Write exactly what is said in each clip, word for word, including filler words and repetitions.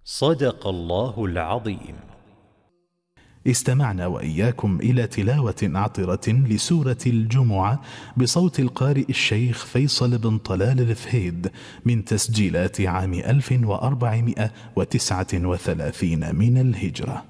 صدق الله العظيم. استمعنا وإياكم إلى تلاوة عطرة لسورة الجمعة بصوت القارئ الشيخ فيصل بن طلال الفهيد من تسجيلات عام ألف وأربعمائة وتسعة وثلاثين من الهجرة.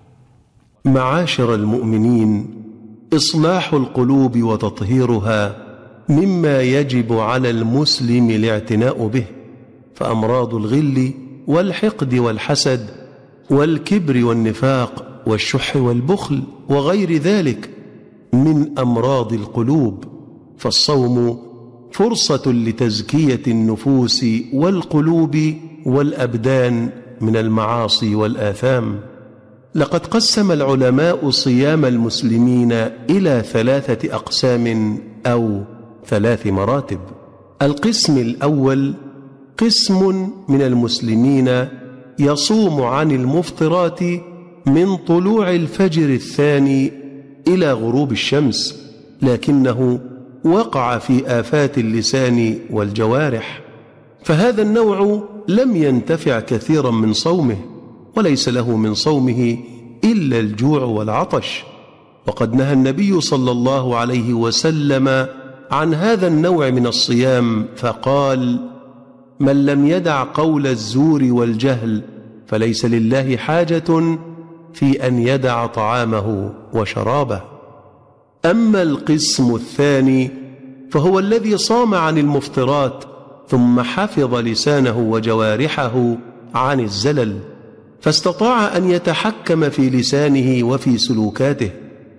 معاشر المؤمنين، إصلاح القلوب وتطهيرها مما يجب على المسلم الاعتناء به، فأمراض الغل والحقد والحسد والكبر والنفاق والشح والبخل وغير ذلك من أمراض القلوب، فالصوم فرصة لتزكية النفوس والقلوب والأبدان من المعاصي والآثام. لقد قسم العلماء صيام المسلمين إلى ثلاثة أقسام أو ثلاث مراتب. القسم الأول قسم من المسلمين يصوم عن المفطرات من طلوع الفجر الثاني إلى غروب الشمس، لكنه وقع في آفات اللسان والجوارح، فهذا النوع لم ينتفع كثيرا من صومه، وليس له من صومه إلا الجوع والعطش. وقد نهى النبي صلى الله عليه وسلم عن هذا النوع من الصيام فقال: من لم يدع قول الزور والجهل فليس لله حاجة في أن يدع طعامه وشرابه. أما القسم الثاني فهو الذي صام عن المفطرات ثم حفظ لسانه وجوارحه عن الزلل، فاستطاع أن يتحكم في لسانه وفي سلوكاته،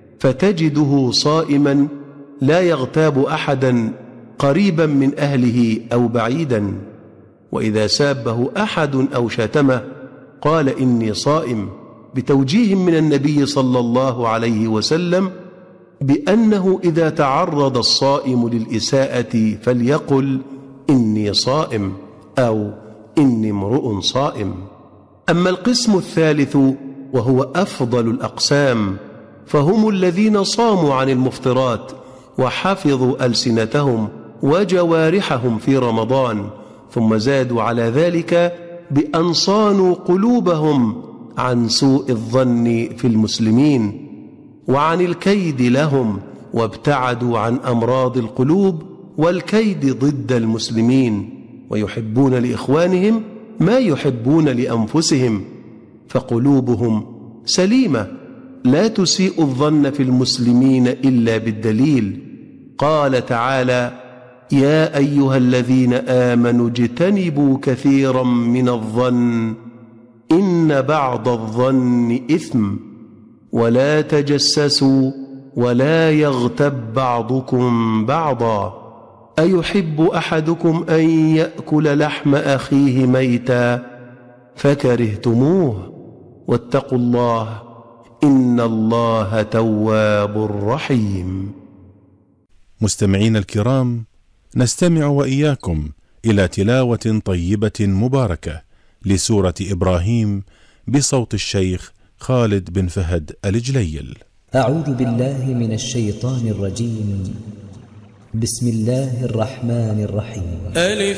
فتجده صائما لا يغتاب أحدا قريبا من أهله أو بعيدا، وإذا سابه أحد أو شتمه قال: إني صائم، بتوجيه من النبي صلى الله عليه وسلم بأنه إذا تعرض الصائم للإساءة فليقل: إني صائم أو إني امرؤ صائم. أما القسم الثالث وهو أفضل الأقسام، فهم الذين صاموا عن المفطرات وحفظوا ألسنتهم وجوارحهم في رمضان، ثم زادوا على ذلك بأن صانوا قلوبهم عن سوء الظن في المسلمين وعن الكيد لهم، وابتعدوا عن أمراض القلوب والكيد ضد المسلمين، ويحبون لإخوانهم ما يحبون لأنفسهم، فقلوبهم سليمة لا تسيء الظن في المسلمين إلا بالدليل. قال تعالى: يا أيها الذين آمنوا اجتنبوا كثيرا من الظن إن بعض الظن إثم ولا تجسسوا ولا يغتب بعضكم بعضا أيحب أحدكم أن يأكل لحم أخيه ميتا فكرهتموه واتقوا الله إن الله تواب رحيم. مستمعين الكرام، نستمع وإياكم إلى تلاوة طيبة مباركة لسورة إبراهيم بصوت الشيخ خالد بن فهد الجليل. أعوذ بالله من الشيطان الرجيم. بسم الله الرحمن الرحيم. ألف